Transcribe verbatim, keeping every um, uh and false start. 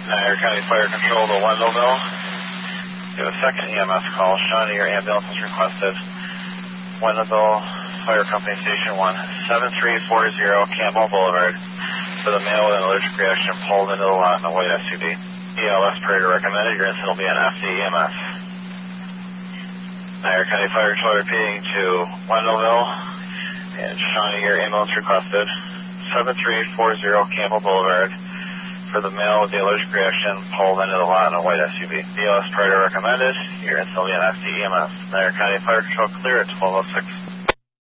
Niagara County Fire Control to Wendellville. You have a second E M S call. Shawnee, your ambulance is requested. Wendellville Fire Company Station one, seven three four zero Campbell Boulevard. For the male with an allergic reaction pulled into the lot in a white S U V. E L S operator recommended. Your incident will be an F D E M S. Niagara County Fire Control repeating to Wendellville. And Shawnee, your ambulance requested. seven three four zero Campbell Boulevard. For the male with the allergic reaction pulled into the lot in a white S U V. E L S operator recommended. Your incident will be an F D E M S. Niagara County Fire Control clear at twelve oh six.